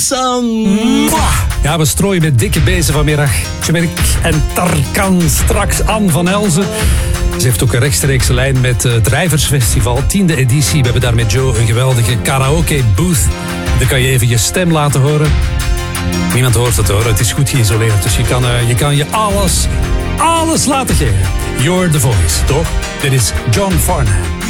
Ja, we strooien met dikke bezen vanmiddag. Tjemerk en Tarkan, straks Anne van Elzen. Ze heeft ook een rechtstreekse lijn met het Drijversfestival, 10e editie. We hebben daar met Joe een geweldige karaoke booth. Dan kan je even je stem laten horen. Niemand hoort het hoor, het is goed geïsoleerd. Dus je kan je alles laten geven. You're the voice, toch? Dit is John Farnham.